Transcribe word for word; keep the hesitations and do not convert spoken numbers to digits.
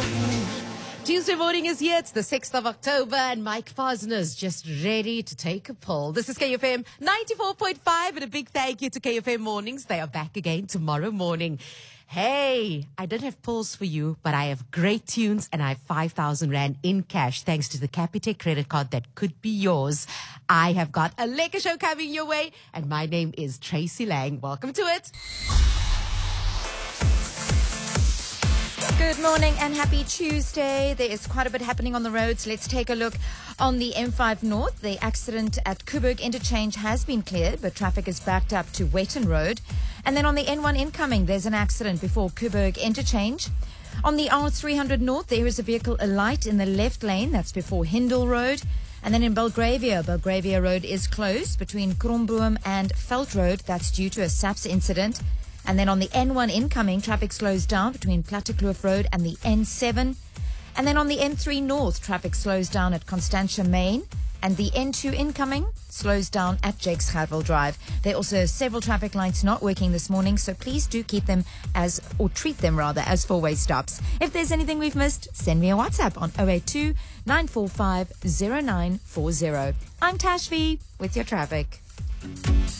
Tuesday morning is here. It's the sixth of October and Mike Fosner's just ready to take a poll. This is K F M ninety-four point five and a big thank you to K F M Mornings. They are back again tomorrow morning. Hey, I don't have polls for you, but I have great tunes and I have five thousand Rand in cash thanks to the Capitec credit card that could be yours. I have got a lekker show coming your way and my name is Tracy Lang. Welcome to it. Good morning and happy Tuesday. There is quite a bit happening on the roads. Let's take a look on the M five North. The accident at Koeberg Interchange has been cleared, but traffic is backed up to Wetton Road. And then on the N one incoming, there's an accident before Koeberg Interchange. On the R three hundred North, there is a vehicle alight in the left lane. That's before Hindle Road. And then in Belgravia, Belgravia Road is closed between Kromboom and Veld Road. That's due to a S A P S incident. And then on the N one incoming, traffic slows down between Plattekloof Road and the N seven. And then on the N three North, traffic slows down at Constantia Main. And the N two incoming slows down at Jakes Gerwel Drive. There are also several traffic lights not working this morning, so please do keep them as, or treat them rather, as four-way stops. If there's anything we've missed, send me a WhatsApp on zero eight two, nine four five, zero nine four zero. I'm Tashvi with your traffic.